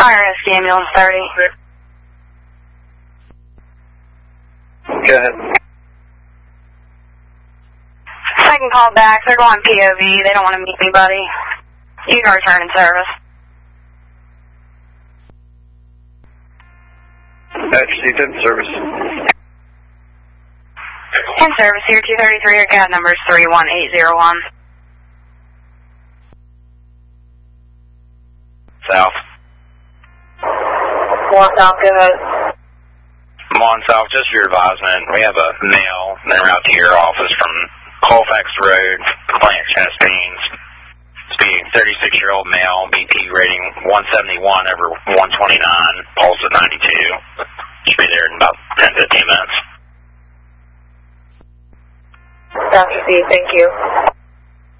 Fire rescue ambulance 30. Go ahead. Second call back. They're going POV. They don't want to meet anybody. You can return in service. Received in service. In service here, 233. Your CAD number is 31801. South. One south, go ahead. I'm on South, just for your advisement. We have a male en route to your office from Colfax Road, Plant chest pains. Speeding, 36-year-old male, BP rating 171 over 129, pulse at 92. Should be there in about 10-15 minutes. Dr. C, thank you.